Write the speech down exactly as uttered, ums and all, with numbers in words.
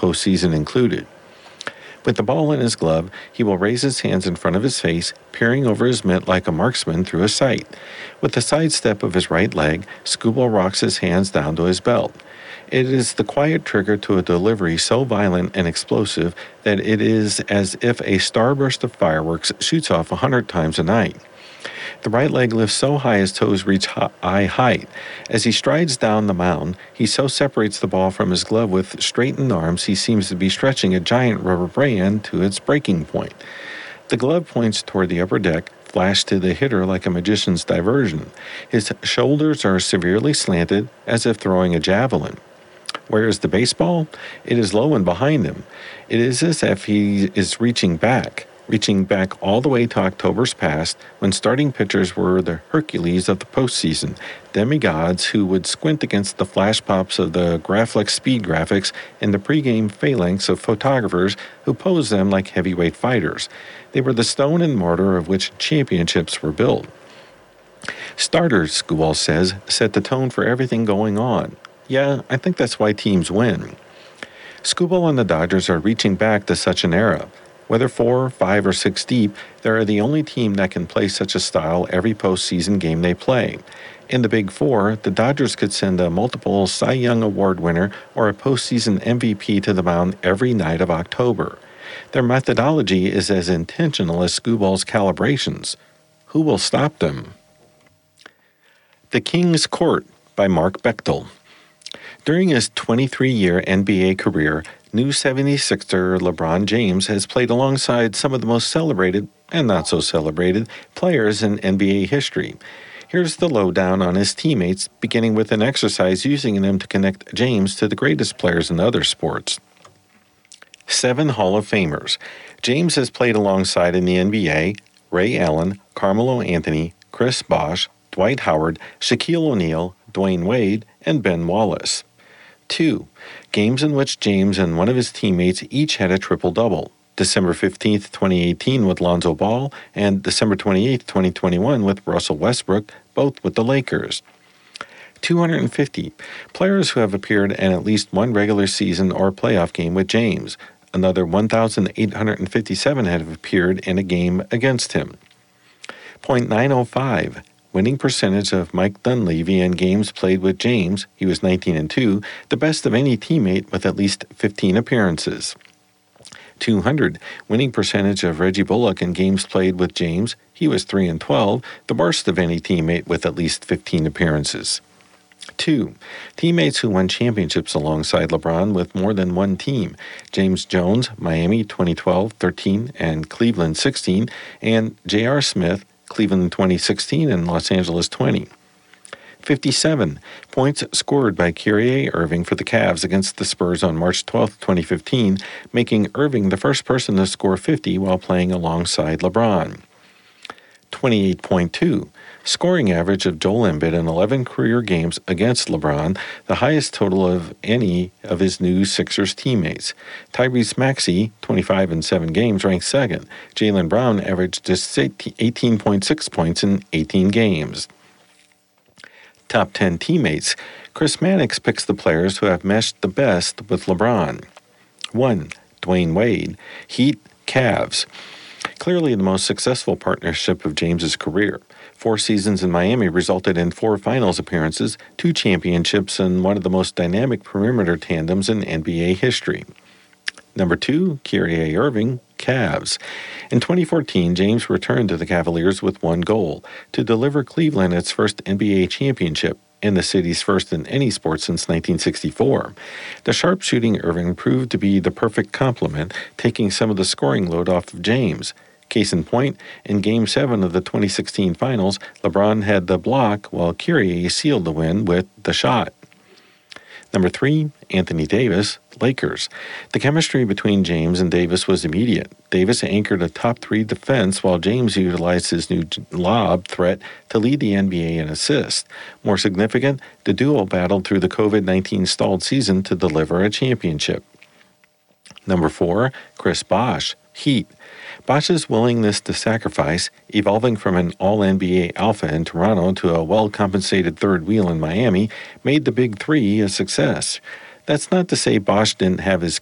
postseason included. With the ball in his glove, he will raise his hands in front of his face, peering over his mitt like a marksman through a sight. With the sidestep of his right leg, Skubal rocks his hands down to his belt. It is the quiet trigger to a delivery so violent and explosive that it is as if a starburst of fireworks shoots off a hundred times a night. The right leg lifts so high his toes reach eye height. As he strides down the mound, he so separates the ball from his glove with straightened arms he seems to be stretching a giant rubber band to its breaking point. The glove points toward the upper deck, flashed to the hitter like a magician's diversion. His shoulders are severely slanted, as if throwing a javelin. Where is the baseball? It is low and behind him. It is as if he is reaching back. reaching back all the way to October's past, when starting pitchers were the Hercules of the postseason, demigods who would squint against the flash pops of the Graflex speed graphics and the pregame phalanx of photographers who posed them like heavyweight fighters. They were the stone and mortar of which championships were built. Starters, Skubal says, set the tone for everything going on. Yeah, I think that's why teams win. Skubal and the Dodgers are reaching back to such an era. Whether four, five, or six deep, they are the only team that can play such a style every postseason game they play. In the Big Four, the Dodgers could send a multiple Cy Young Award winner or a postseason M V P to the mound every night of October. Their methodology is as intentional as Skubal's calibrations. Who will stop them? The King's Court by Mark Bechtel. During his twenty-three-year N B A career, new seventy-sixer LeBron James has played alongside some of the most celebrated, and not so celebrated, players in N B A history. Here's the lowdown on his teammates, beginning with an exercise using them to connect James to the greatest players in other sports. Seven Hall of Famers. James has played alongside in the N B A Ray Allen, Carmelo Anthony, Chris Bosh, Dwight Howard, Shaquille O'Neal, Dwayne Wade, and Ben Wallace. Two. Games in which James and one of his teammates each had a triple-double. December fifteenth, twenty eighteen with Lonzo Ball, and December twenty-eighth, twenty twenty-one with Russell Westbrook, both with the Lakers. two hundred fifty. Players who have appeared in at least one regular season or playoff game with James. Another one thousand eight hundred fifty-seven have appeared in a game against him. point nine oh five. Winning percentage of Mike Dunleavy in games played with James, he was nineteen and two, the best of any teammate with at least fifteen appearances. two hundred. Winning percentage of Reggie Bullock in games played with James, he was three and twelve, the worst of any teammate with at least fifteen appearances. Two. Teammates who won championships alongside LeBron with more than one team. James Jones, Miami twenty twelve, thirteen, and Cleveland sixteen, and J R. Smith, Cleveland twenty sixteen and Los Angeles twenty. fifty-seven. Points scored by Kyrie Irving for the Cavs against the Spurs on March twelfth, twenty fifteen, making Irving the first person to score fifty while playing alongside LeBron. twenty-eight point two. Scoring average of Joel Embiid in eleven career games against LeBron, the highest total of any of his new Sixers teammates. Tyrese Maxey, twenty-five in seven games, ranked second. Jaylen Brown averaged just eighteen point six points in eighteen games. Top ten teammates. Chris Mannix picks the players who have meshed the best with LeBron. one. Dwayne Wade. Heat, Cavs. Clearly the most successful partnership of James's career. Four seasons in Miami resulted in four finals appearances, two championships, and one of the most dynamic perimeter tandems in N B A history. Number two, Kyrie Irving, Cavs. In twenty fourteen, James returned to the Cavaliers with one goal, to deliver Cleveland its first N B A championship, and the city's first in any sport since nineteen sixty-four. The sharpshooting Irving proved to be the perfect complement, taking some of the scoring load off of James. Case in point, in Game seven of the twenty sixteen Finals, LeBron had the block while Kyrie sealed the win with the shot. Number three, Anthony Davis, Lakers. The chemistry between James and Davis was immediate. Davis anchored a top three defense while James utilized his new lob threat to lead the N B A in assists. More significant, the duo battled through the covid nineteen stalled season to deliver a championship. Number four, Chris Bosh, Heat. Bosh's willingness to sacrifice, evolving from an all-N B A alpha in Toronto to a well-compensated third wheel in Miami, made the Big Three a success. That's not to say Bosh didn't have his